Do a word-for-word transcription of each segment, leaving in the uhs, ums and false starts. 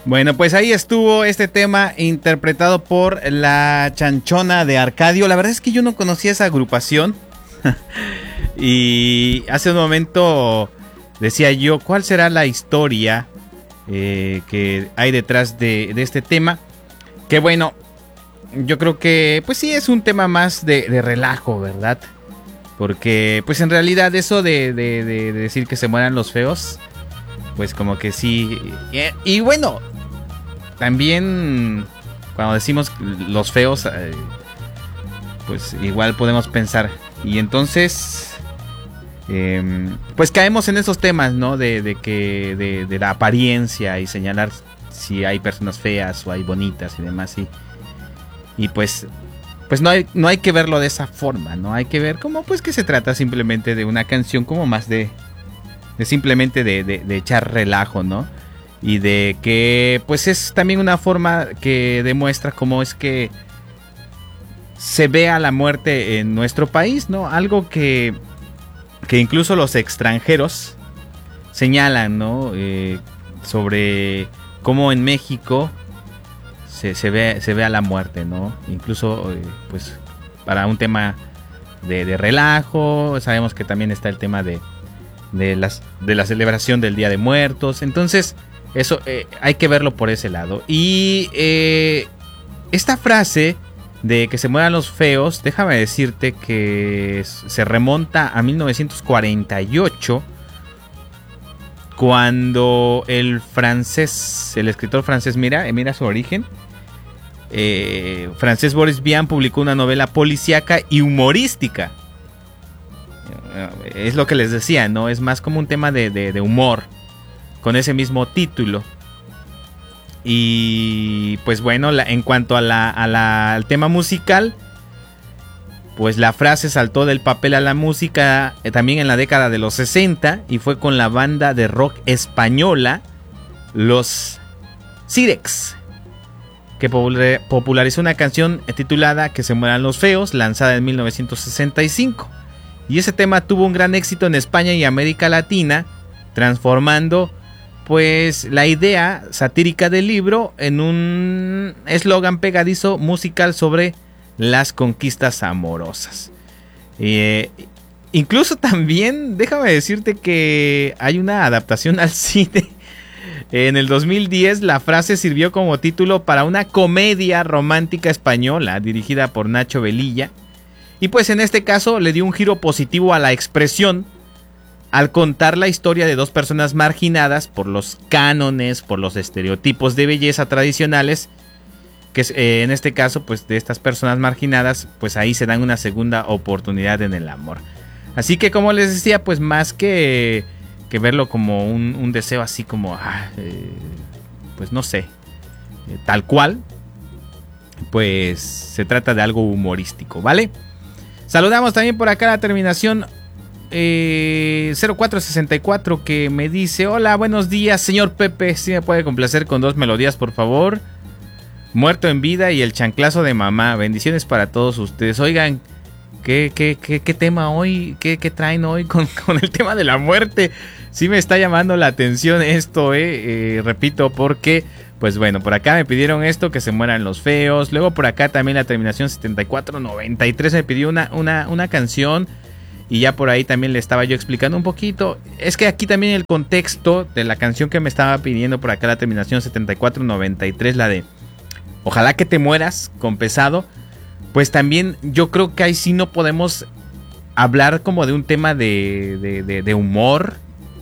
Bueno, pues ahí estuvo este tema interpretado por La Chanchona de Arcadio. La verdad es que yo no conocía esa agrupación. Y hace un momento decía yo, ¿cuál será la historia eh, que hay detrás de, de este tema? Que bueno, yo creo que pues sí es un tema más de, de relajo, ¿verdad? Porque pues en realidad eso de, de, de, de decir que se mueran los feos, pues como que sí. Y, y bueno, también cuando decimos los feos, eh, pues igual podemos pensar. Y entonces, eh, pues caemos en esos temas, ¿no? De, de que de, de la apariencia y señalar si hay personas feas o hay bonitas y demás. Y, y pues, pues no hay, no hay que verlo de esa forma, ¿no? Hay que ver como pues que se trata simplemente de una canción como más de, de simplemente de, de, de echar relajo, ¿no? Y de que pues es también una forma que demuestra cómo es que se ve a la muerte en nuestro país, ¿no? Algo que, que incluso los extranjeros señalan, ¿no? Eh, sobre cómo en México se, se, ve, se ve a la muerte, ¿no? Incluso eh, pues para un tema de, de relajo, sabemos que también está el tema de, de, las, de la celebración del Día de Muertos. Entonces eso eh, hay que verlo por ese lado. Y eh, esta frase de que se mueran los feos, déjame decirte que se remonta a mil novecientos cuarenta y ocho, cuando el francés, el escritor francés, mira, mira su origen, eh, Francés Boris Vian publicó una novela policíaca y humorística. Es lo que les decía, ¿no? Es más como un tema de, de, de humor, con ese mismo título. Y pues bueno, la, en cuanto a la, a la, al tema musical, pues la frase saltó del papel a la música eh, también en la década de los sesenta, y fue con la banda de rock española Los Sirex, que popularizó una canción titulada Que se mueran los feos, lanzada en mil novecientos sesenta y cinco. Y ese tema tuvo un gran éxito en España y América Latina, transformando pues la idea satírica del libro en un eslogan pegadizo musical sobre las conquistas amorosas. Eh, incluso también, déjame decirte que hay una adaptación al cine. En el dos mil diez la frase sirvió como título para una comedia romántica española dirigida por Nacho Velilla. Y pues en este caso le dio un giro positivo a la expresión al contar la historia de dos personas marginadas por los cánones, por los estereotipos de belleza tradicionales, que eh, en este caso, pues de estas personas marginadas, pues ahí se dan una segunda oportunidad en el amor. Así que como les decía, pues más que, que verlo como un, un deseo así como, ah, eh, pues no sé, eh, tal cual, pues se trata de algo humorístico, ¿vale? Saludamos también por acá la terminación Eh, cero cuatro sesenta y cuatro, que me dice: hola, buenos días, señor Pepe. Si me puede complacer con dos melodías, por favor. Muerto en vida y El chanclazo de mamá. Bendiciones para todos ustedes. Oigan, ¿qué, qué, qué, qué tema hoy? ¿Qué, qué traen hoy con, con el tema de la muerte? Sí me está llamando la atención esto, eh, eh repito, porque pues bueno, por acá me pidieron esto, Que se mueran los feos. Luego por acá también la terminación setenta y cuatro noventa y tres me pidió una, una, una canción. Y ya por ahí también le estaba yo explicando un poquito. Es que aquí también el contexto de la canción que me estaba pidiendo por acá la terminación setenta y cuatro noventa y tres, la de Ojalá que te mueras, con Pesado. Pues también yo creo que ahí sí no podemos hablar como de un tema de, de, de, de humor.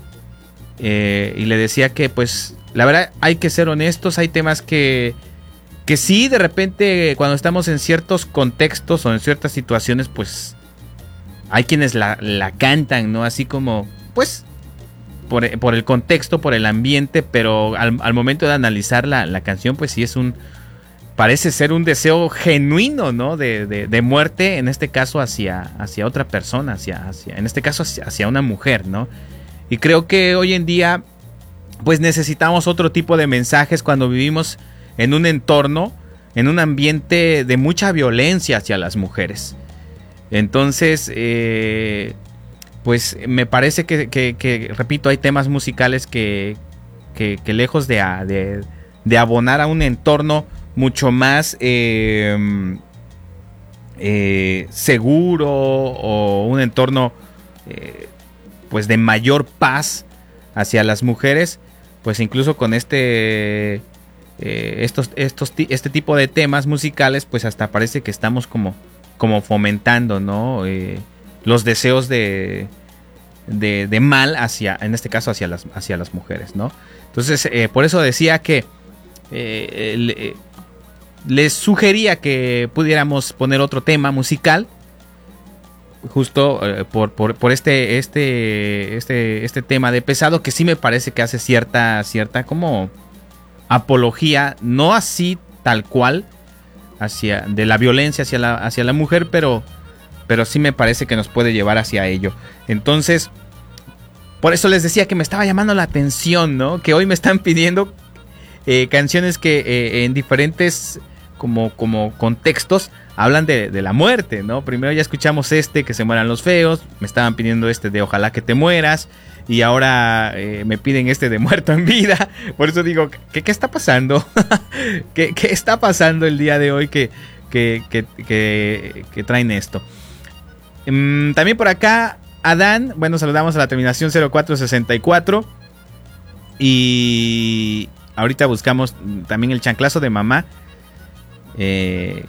Eh, y le decía que pues la verdad hay que ser honestos. Hay temas que, que sí, de repente cuando estamos en ciertos contextos o en ciertas situaciones, pues hay quienes la, la cantan, ¿no? Así como, pues, por, por el contexto, por el ambiente, pero al, al momento de analizar la, la canción, pues sí es un, parece ser un deseo genuino, ¿no? De, de, de muerte, en este caso hacia, hacia otra persona, hacia, hacia, en este caso hacia, hacia una mujer, ¿no? Y creo que hoy en día, pues necesitamos otro tipo de mensajes cuando vivimos en un entorno, en un ambiente de mucha violencia hacia las mujeres. Entonces, eh, pues me parece que, que, que, repito, hay temas musicales que, que, que lejos de, de, de abonar a un entorno mucho más eh, eh, seguro, o un entorno eh, pues de mayor paz hacia las mujeres, pues incluso con este eh, estos, estos, este tipo de temas musicales, pues hasta parece que estamos como, como fomentando, ¿no? Eh, los deseos de, de, de mal hacia, en este caso hacia las, hacia las mujeres, ¿no? Entonces, eh, por eso decía que eh, le, les sugería que pudiéramos poner otro tema musical, justo eh, por, por, por este, este, este, este tema de pesado, que sí me parece que hace cierta, cierta como apología, no así tal cual, hacia, de la violencia hacia la, hacia la mujer, pero, pero sí me parece que nos puede llevar hacia ello. Entonces, por eso les decía que me estaba llamando la atención, ¿no? Que hoy me están pidiendo eh, canciones que eh, en diferentes como, como contextos hablan de, de la muerte, ¿no? Primero ya escuchamos este, que se mueran los feos. Me estaban pidiendo este de ojalá que te mueras. Y ahora eh, me piden este de muerto en vida. Por eso digo, ¿qué, qué está pasando? ¿Qué, ¿Qué está pasando el día de hoy que, que, que, que, que traen esto? Um, también por acá, Adán. Bueno, saludamos a la terminación cero cuatro sesenta y cuatro. Y ahorita buscamos también el chanclazo de mamá. Eh...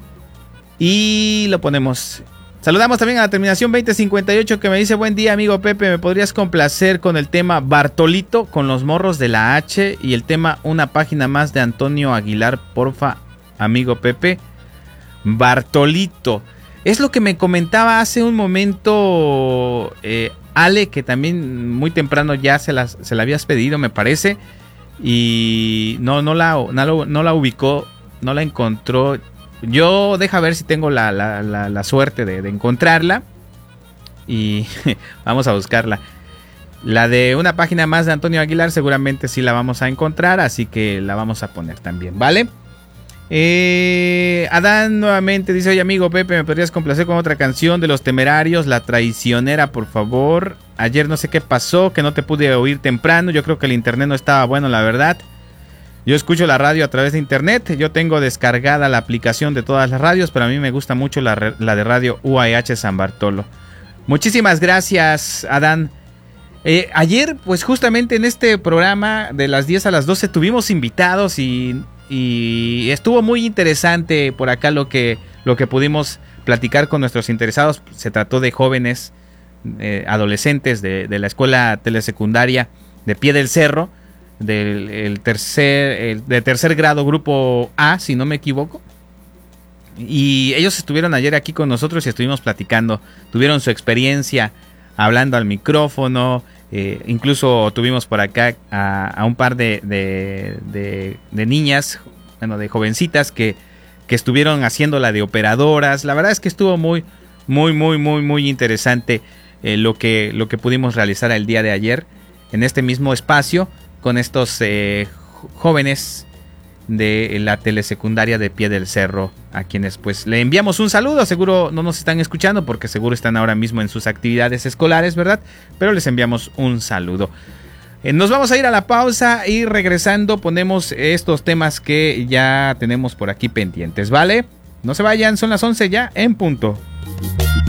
Y lo ponemos. Saludamos también a la terminación veinte cincuenta y ocho, que me dice: buen día, amigo Pepe, ¿me podrías complacer con el tema Bartolito con los morros de la H? Y el tema Una página más de Antonio Aguilar, porfa, amigo Pepe. Bartolito. Es lo que me comentaba hace un momento eh, Ale, que también muy temprano ya se la, se la habías pedido, me parece. Y no, no, la, no, la, no la ubicó, no la encontró. Yo deja ver si tengo la, la, la, la suerte de, de encontrarla. Y vamos a buscarla. La de Una página más de Antonio Aguilar seguramente sí la vamos a encontrar. Así que la vamos a poner también, ¿vale? Eh, Adán nuevamente dice: oye, amigo Pepe, ¿me podrías complacer con otra canción de Los Temerarios? La Traicionera, por favor. Ayer no sé qué pasó, que no te pude oír temprano. Yo creo que el internet no estaba bueno, la verdad. Yo escucho la radio a través de internet. Yo tengo descargada la aplicación de todas las radios, pero a mí me gusta mucho la, la de radio U A H San Bartolo. Muchísimas gracias, Adán. Eh, ayer, pues justamente en este programa de las diez a las doce tuvimos invitados y, y estuvo muy interesante por acá lo que, lo que pudimos platicar con nuestros interesados. Se trató de jóvenes, eh, adolescentes de, de la escuela telesecundaria de Pie del Cerro, del el tercer, el, de tercer grado, grupo A, si no me equivoco. Y ellos estuvieron ayer aquí con nosotros y estuvimos platicando. Tuvieron su experiencia hablando al micrófono. Eh, incluso tuvimos por acá a, a un par de, de, de, de niñas, bueno, de jovencitas que, que estuvieron haciéndola de operadoras. La verdad es que estuvo muy, muy, muy, muy, muy interesante eh, lo que, lo que pudimos realizar el día de ayer en este mismo espacio, con estos eh, jóvenes de la telesecundaria de Pie del Cerro, a quienes pues le enviamos un saludo. Seguro no nos están escuchando porque seguro están ahora mismo en sus actividades escolares, ¿verdad? Pero les enviamos un saludo. Eh, nos vamos a ir a la pausa y regresando ponemos estos temas que ya tenemos por aquí pendientes, ¿vale? No se vayan, son las once ya en punto.